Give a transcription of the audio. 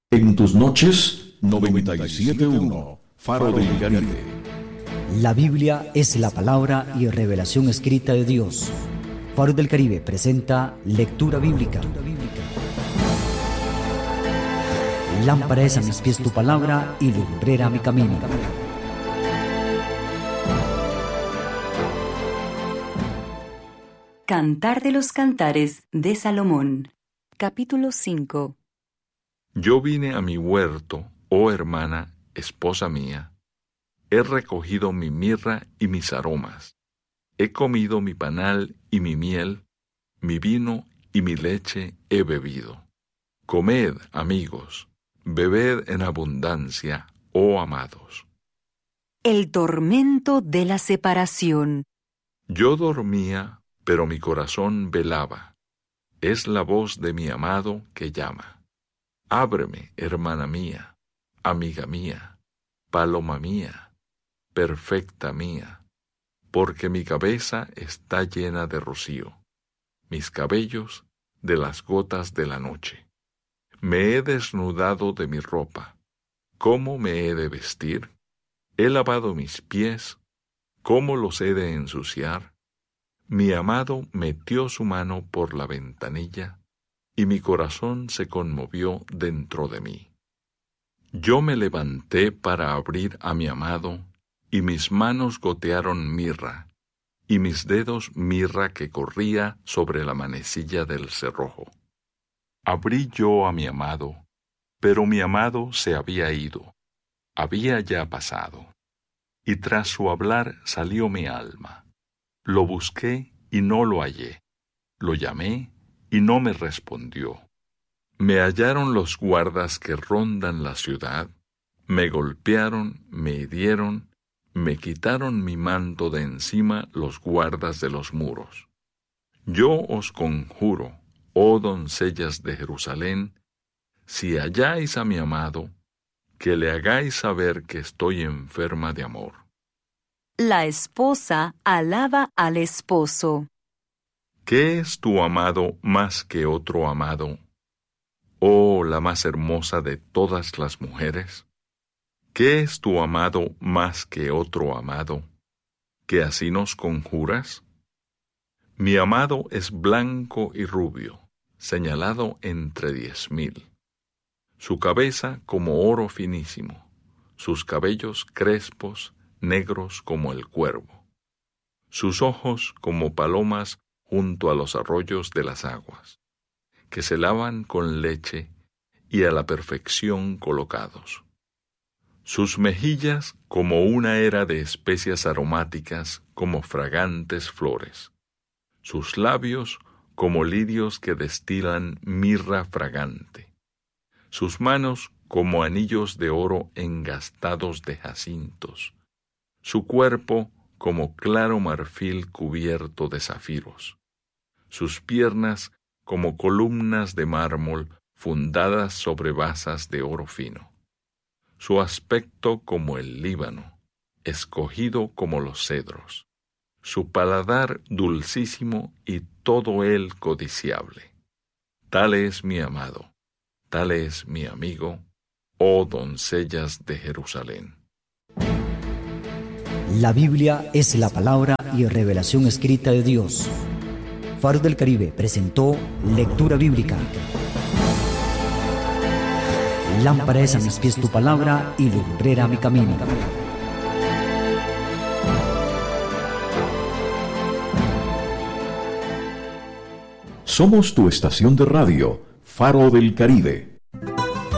En tus noches, 97.1, Faro del Caribe. La Biblia es la palabra y revelación escrita de Dios. Faro del Caribe presenta lectura bíblica. Lámpara es a mis pies tu palabra y lumbrera mi camino. Cantar de los Cantares de Salomón, capítulo 5. Yo vine a mi huerto, oh hermana, esposa mía. He recogido mi mirra y mis aromas. He comido mi panal y mi miel, mi vino y mi leche he bebido. Comed, amigos, bebed en abundancia, oh amados. El tormento de la separación. Yo dormía, pero mi corazón velaba. Es la voz de mi amado que llama. Ábreme, hermana mía, amiga mía, paloma mía, perfecta mía, porque mi cabeza está llena de rocío, mis cabellos de las gotas de la noche. Me he desnudado de mi ropa. ¿Cómo me he de vestir? He lavado mis pies. ¿Cómo los he de ensuciar? Mi amado metió su mano por la ventanilla, y mi corazón se conmovió dentro de mí. Yo me levanté para abrir a mi amado, y mis manos gotearon mirra, y mis dedos mirra que corría sobre la manecilla del cerrojo. Abrí yo a mi amado, pero mi amado se había ido, había ya pasado, y tras su hablar salió mi alma. Lo busqué y no lo hallé, lo llamé y no me respondió. Me hallaron los guardas que rondan la ciudad, me golpearon, me hirieron, me quitaron mi manto de encima los guardas de los muros. Yo os conjuro, oh doncellas de Jerusalén, si halláis a mi amado, que le hagáis saber que estoy enferma de amor. La esposa alaba al esposo. ¿Qué es tu amado más que otro amado? Oh, la más hermosa de todas las mujeres. ¿Qué es tu amado más que otro amado? ¿Que así nos conjuras? Mi amado es blanco y rubio, señalado entre 10,000. Su cabeza como oro finísimo, sus cabellos crespos, negros como el cuervo. Sus ojos como palomas junto a los arroyos de las aguas, que se lavan con leche y a la perfección colocados. Sus mejillas como una era de especias aromáticas, como fragantes flores. Sus labios como lirios que destilan mirra fragante. Sus manos como anillos de oro engastados de jacintos. Su cuerpo como claro marfil cubierto de zafiros. Sus piernas como columnas de mármol fundadas sobre basas de oro fino. Su aspecto como el Líbano, escogido como los cedros. Su paladar dulcísimo y todo él codiciable. Tal es mi amado, tal es mi amigo, oh doncellas de Jerusalén. La Biblia es la palabra y revelación escrita de Dios. Faro del Caribe presentó lectura bíblica. Lámpara es a mis pies tu palabra y lumbrera mi camino. Somos tu estación de radio, Faro del Caribe.